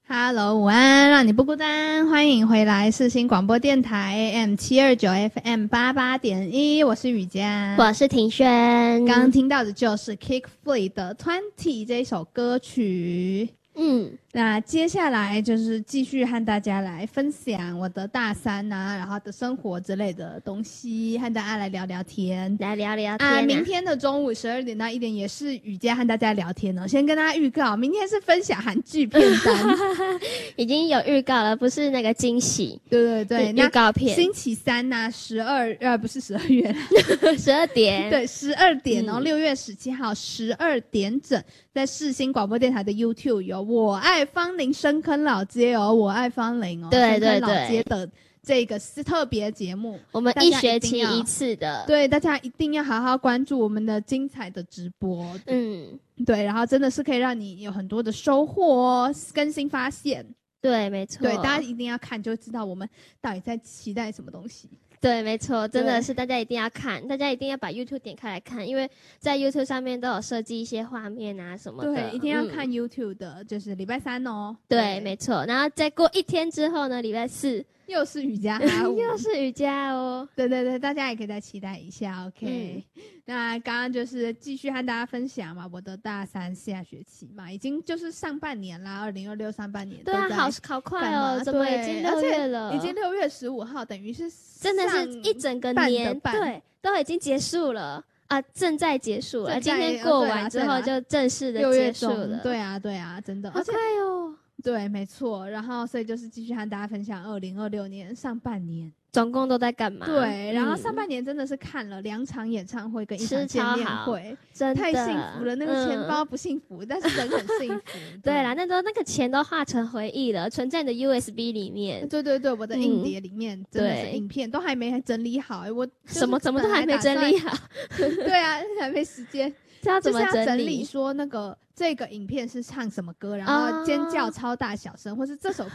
Hello， 午安，让你不孤单，欢迎回来世新广播电台 AM729 FM88.1，我是雨佳， 我是庭轩。 刚刚听到的就是 Kick Flea 的 Twenty 这一首歌曲。那接下来就是继续和大家来分享我的大三啊，然后的生活之类的东西，和大家来聊聊天，明天的中午12点到1点也是雨佳和大家聊天哦。先跟大家预告，明天是分享韩剧片单， 已经有预告了，不是那个惊喜， 对， 预告片。 星期三啊不是12月 ，12点， 对，12点哦，6月17号12点整，在世新广播电台的 YouTube 有我爱芳邻深坑老街哦，我爱芳邻哦， 对， 深坑老街的这个是特别节目， 我们1学期1次的， 对，大家一定要好好关注我们的精彩的直播，对，然后真的是可以让你有很多的收获哦，更新发现， 对，没错， 对，大家一定要看，就会知道我们到底在期待什么东西。 对，没错，真的是大家一定要看，大家一定要把 YouTube 点开来看，因为在 YouTube 上面都有设计一些画面啊什么的。 对，一定要看 YouTube 的，就是礼拜3哦。 对，没错。然后再过1天之后呢，礼拜4 又是瑜伽又是瑜伽哦。 对，大家也可以再期待一下 ，OK。那刚刚就是继续和大家分享嘛，我的大三下学期嘛，已经就是上半年啦，2026上半年。 对啊，好快哦，怎么已经6月了？ 已经6月15号，等于是真的是一整个年，对，都已经结束了啊，正在结束了。今天过完之后就正式的结束了。 对啊，真的好快哦。 对，没错。然后所以就是继续和大家分享2026年上半年总共都在干嘛？ 对，然后上半年真的是看了2场演唱会跟1场见面会， 真的太幸福了。那个钱包不幸福，但是人很幸福。 对啦，那个钱都化成回忆了，存在你的 USB 里面。 对，我的硬碟里面真的是影片都还没整理好，我什么都还没整理好。 对啊，还没时间。 就是要整理说这个影片是唱什么歌，然后尖叫超大小声，或是这首